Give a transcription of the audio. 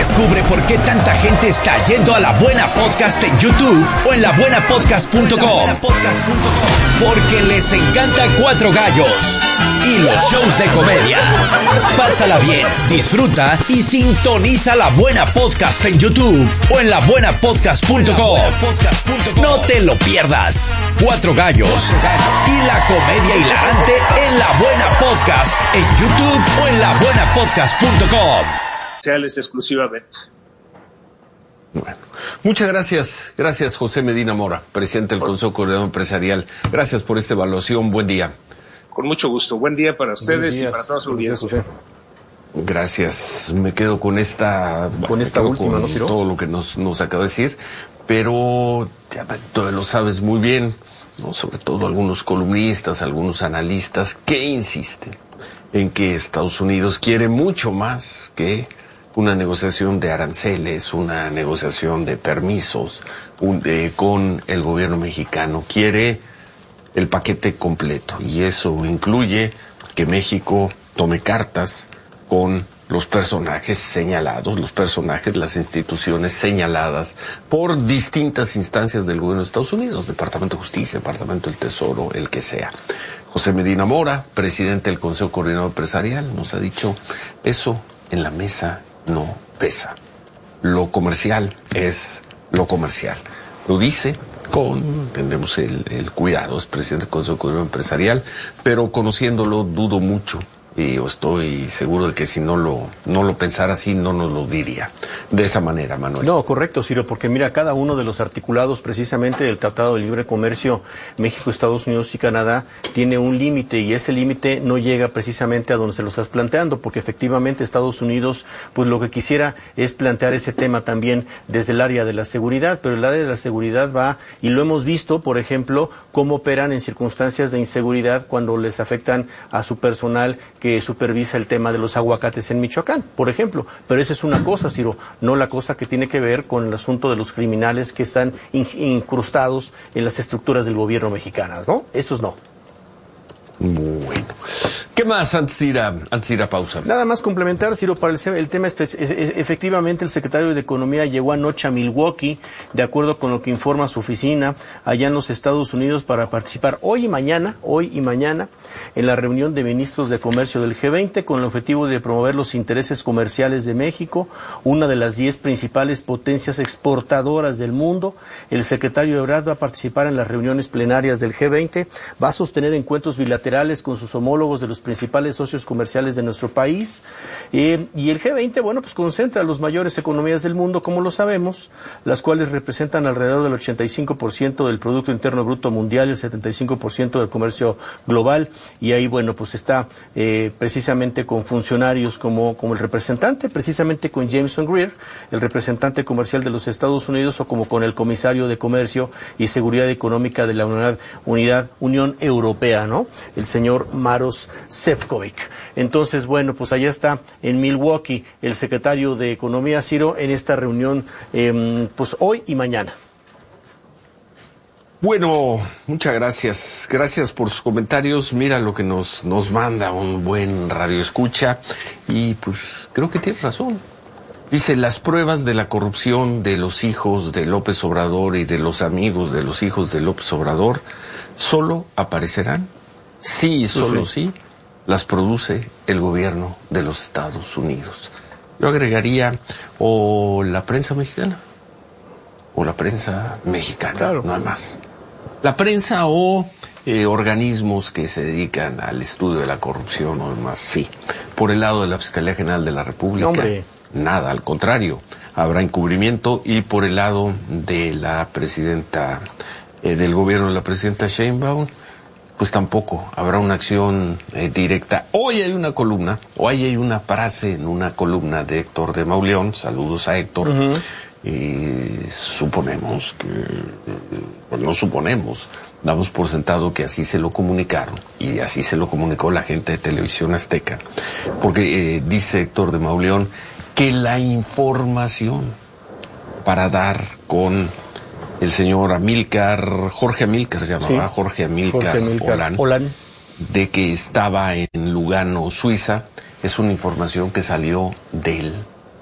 Descubre por qué tanta gente está yendo a La Buena Podcast en YouTube o en labuenapodcast.com. Porque les encanta Cuatro Gallos y los shows de comedia. Pásala bien, disfruta y sintoniza La Buena Podcast en YouTube o en labuenapodcast.com. No te lo pierdas. Cuatro Gallos y la comedia hilarante en La Buena Podcast en YouTube o en labuenapodcast.com. Exclusivamente. Bueno, muchas gracias. Gracias, José Medina Mora, presidente del Consejo Coordinador Empresarial. Gracias por esta evaluación. Buen día. Con mucho gusto. Buen día para ustedes y para toda su audiencia. Gracias. Me quedo con esta última, ¿no, Ciro? Todo lo que nos acaba de decir, pero ya tú lo sabes muy bien, ¿no? Sobre todo algunos columnistas, algunos analistas que insisten en que Estados Unidos quiere mucho más que una negociación de aranceles, una negociación de permisos con el gobierno mexicano. Quiere el paquete completo y eso incluye que México tome cartas con los personajes señalados, las instituciones señaladas por distintas instancias del gobierno de Estados Unidos, Departamento de Justicia, Departamento del Tesoro, el que sea. José Medina Mora, presidente del Consejo Coordinador Empresarial, nos ha dicho, eso en la mesa no pesa. Lo comercial es lo comercial. Lo dice entendemos el cuidado, es presidente del Consejo Coordinador Empresarial, pero conociéndolo dudo mucho. Y yo estoy seguro de que si no lo pensara así, no nos lo diría de esa manera, Manuel. No, correcto, Ciro, porque mira, cada uno de los articulados precisamente del Tratado de Libre Comercio México, Estados Unidos y Canadá tiene un límite y ese límite no llega precisamente a donde se lo estás planteando, porque efectivamente Estados Unidos pues lo que quisiera es plantear ese tema también desde el área de la seguridad, pero el área de la seguridad va, y lo hemos visto, por ejemplo, cómo operan en circunstancias de inseguridad cuando les afectan a su personal que supervisa el tema de los aguacates en Michoacán, por ejemplo. Pero esa es una cosa, Ciro, no la cosa que tiene que ver con el asunto de los criminales que están incrustados en las estructuras del gobierno mexicano, ¿no? Esos no. Bueno. ¿Qué más antes de ir a pausa? Nada más complementar, Ciro, para el tema, efectivamente el secretario de Economía llegó anoche a Milwaukee, de acuerdo con lo que informa su oficina, allá en los Estados Unidos, para participar hoy y mañana, en la reunión de ministros de comercio del G20, con el objetivo de promover los intereses comerciales de México, una de las 10 principales potencias exportadoras del mundo. El secretario Ebrard va a participar en las reuniones plenarias del G20, va a sostener encuentros bilaterales con sus homólogos de los principales socios comerciales de nuestro país, y el G20, bueno, pues concentra las mayores economías del mundo, como lo sabemos, las cuales representan alrededor del 85% del Producto Interno Bruto Mundial y el 75% del comercio global, y ahí, bueno, pues está precisamente con funcionarios como el representante, precisamente con Jameson Greer, el representante comercial de los Estados Unidos, o como con el comisario de Comercio y Seguridad Económica de la Unión Europea, ¿no? El señor Maros Sefcovic. Entonces, bueno, pues allá está en Milwaukee el secretario de Economía, Ciro, en esta reunión, pues hoy y mañana. Bueno, muchas gracias. Gracias por sus comentarios. Mira lo que nos manda un buen radioescucha y pues creo que tiene razón. Dice, las pruebas de la corrupción de los hijos de López Obrador y de los amigos de los hijos de López Obrador solo aparecerán sí, solo sí, las produce el gobierno de los Estados Unidos. Yo agregaría, o la prensa mexicana, claro. No hay más. La prensa o organismos que se dedican al estudio de la corrupción o demás, sí. Por el lado de la Fiscalía General de la República, nada, al contrario, habrá encubrimiento, y por el lado de la presidenta, del gobierno de la presidenta Sheinbaum, pues tampoco habrá una acción directa. Hoy hay una frase en una columna de Héctor de Mauleón, saludos a Héctor, suponemos que, pues no suponemos, damos por sentado que así se lo comunicaron, y así se lo comunicó la gente de Televisión Azteca, porque dice Héctor de Mauleón que la información para dar con el señor Jorge Amílcar se llamaba, sí. Jorge Amílcar Olán, de que estaba en Lugano, Suiza, es una información que salió del